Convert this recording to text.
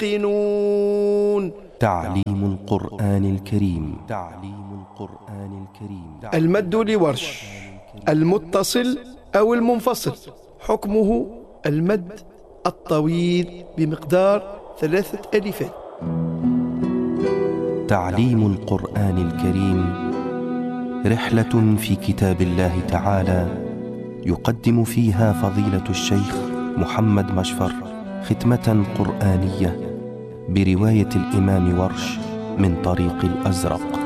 يوقنون. تعليم القرآن الكريم. المد لورش المتصل أو المنفصل، حكمه المد الطويل بمقدار 3 ألفات. تعليم القرآن الكريم رحلة في كتاب الله تعالى، يقدم فيها فضيلة الشيخ محمد مشفر ختمة قرآنية برواية الإمام ورش من طريق الأزرق.